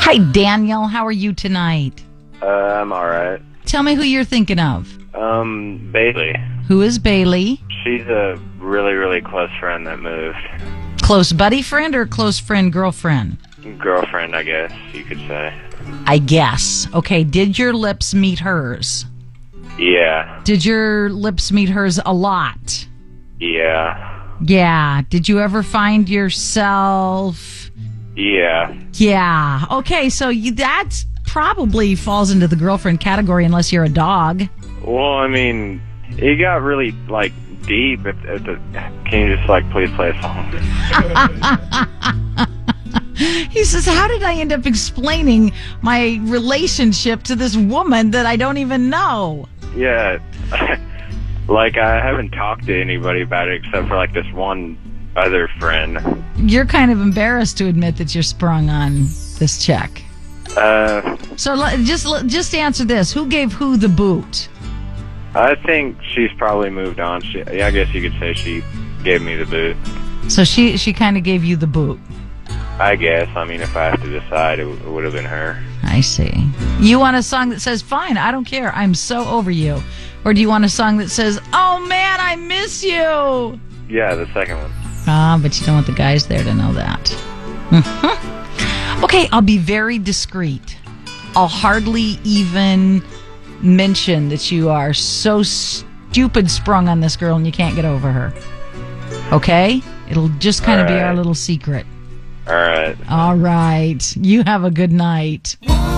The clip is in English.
Hi, Daniel. How are you tonight? I'm alright. Tell me who you're thinking of. Bailey. Who is Bailey? She's a really, really close friend that moved. Close buddy friend or close friend girlfriend? Girlfriend, I guess you could say. I guess. Okay, did your lips meet hers? Yeah. Did your lips meet hers a lot? Yeah. Yeah. Did you ever find yourself... Yeah. Yeah. Okay, so that probably falls into the girlfriend category unless you're a dog. Well, I mean, it got really, deep at the... Can you just, please play a song? He says, how did I end up explaining my relationship to this woman that I don't even know? Yeah. I haven't talked to anybody about it except for, this one other friend. You're kind of embarrassed to admit that you're sprung on this chick. So just answer this. Who gave who the boot? I think she's probably moved on. I guess you could say she gave me the boot. So she kind of gave you the boot. I guess. I mean, if I have to decide, it would have been her. I see. You want a song that says, fine, I don't care, I'm so over you? Or do you want a song that says, oh man, I miss you? Yeah, the second one. But you don't want the guys there to know that. Okay, I'll be very discreet. I'll hardly even mention that you are so stupid sprung on this girl and you can't get over her. Okay? It'll just kind of be our little secret. All right. All right. You have a good night.